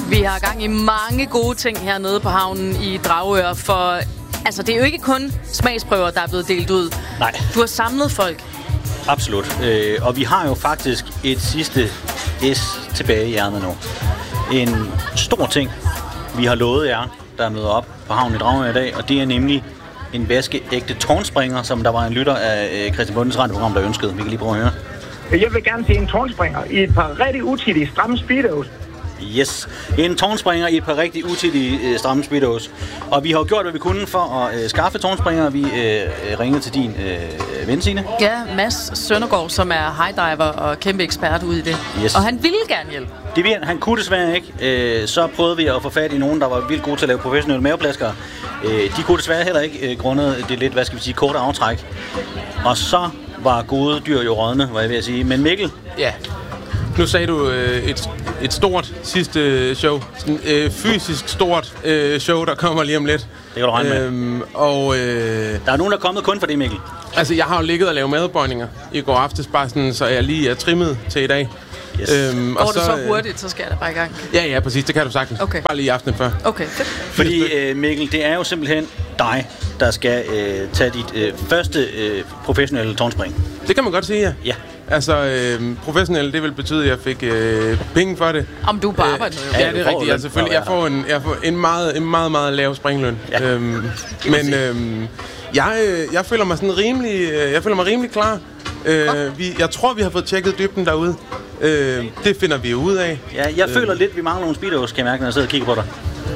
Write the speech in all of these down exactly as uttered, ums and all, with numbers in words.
Vi har gang i mange gode ting hernede på havnen i Dragør, for altså, det er jo ikke kun smagsprøver, der er blevet delt ud. Nej. Du har samlet folk. Absolut. Øh, og vi har jo faktisk et sidste S tilbage i hjernen nu. En stor ting, vi har lovet jer, der møder op på havnen i Dragør i dag, og det er nemlig en vaskeægte tårnspringer, som der var en lytter af Christian Bundes radioprogram, der ønskede. Vi kan lige prøve at høre. Jeg vil gerne se en tårnspringer i et par rigtig utidige stramme speedos. Yes. En tårnspringer i et par rigtig utidige øh, stramme speedos. Og vi har gjort, hvad vi kunne for at øh, skaffe tårnspringer. Vi øh, ringede til din øh, ven, Signe. Ja, Mads Søndergaard, som er highdiver og kæmpe ekspert ude i det. Yes. Og han ville gerne hjælpe. Det vil han. Han kunne desværre ikke. Øh, så prøvede vi at få fat i nogen, der var vildt gode til at lave professionelle maveplaskere. Øh, de kunne desværre heller ikke, øh, grundet det lidt, hvad skal vi sige, korte aftræk. Og så var gode dyr jo rådne, var jeg ved at sige. Men Mikkel? Ja. Nu sagde du øh, et, et stort sidste show. Sådan øh, fysisk stort øh, show, der kommer lige om lidt. Det kan du regne med. Øhm, og, øh, der er nogen, der er kommet kun for det, Mikkel. Altså, jeg har jo ligget og lavet madbøjninger i går aftes, bare sådan, så jeg lige er trimmet til i dag. Yes. Øhm, Går og du så, så hurtigt, så skal jeg da bare i gang? Ja, ja, præcis. Det kan du sagtens. Okay. Bare lige i aftenen før. Okay. Fordi, øh, Mikkel, det er jo simpelthen dig, der skal øh, tage dit øh, første øh, professionelle tårnspring. Det kan man godt sige, ja. Ja. Altså, øh, professionel, det vil betyde, at jeg fik øh, penge for det. Om du er på arbejde nu, øh, Ja, det er rigtigt. Jeg, selvfølgelig, jeg får en, jeg får en, meget, en meget, meget lav springløn. Ja. Øhm, men øh, jeg, jeg føler mig sådan rimelig, jeg føler mig rimelig klar. Øh, vi, jeg tror, vi har fået tjekket dybden derude. Øh, det finder vi ud af. Ja, jeg øh. føler lidt, vi mangler nogle speedos, kan jeg mærke, når jeg sidder og kigger på dig.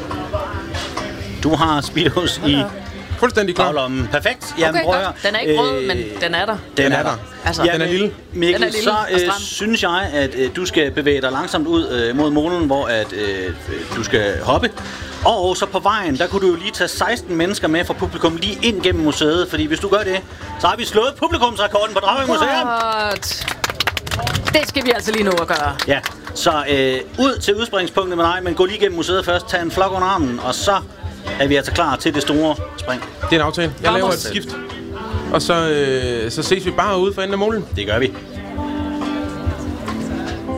Du har speedos i fuldstændig klar. Baglommen. Perfekt. Jamen, okay, godt. Den er ikke rød, øh, men den er der. Den, den er der. Altså, ja, den er lille. Mikkel, den er lille så øh, synes jeg, at øh, du skal bevæge dig langsomt ud øh, mod målen, hvor at, øh, du skal hoppe. Og så på vejen, der kunne du jo lige tage seksten mennesker med fra publikum lige ind gennem museet. Fordi hvis du gør det, så har vi slået publikumsrekorden på Dragør Museum. Det skal vi altså lige nå at gøre. Ja, så øh, ud til udspringspunktet med dig, men gå lige gennem museet først, tag en flok under armen, og så er vi altså klar til det store spring. Det er en aftale. Jeg laver et skift, og så, øh, så ses vi bare ude for enden af målen. Det gør vi.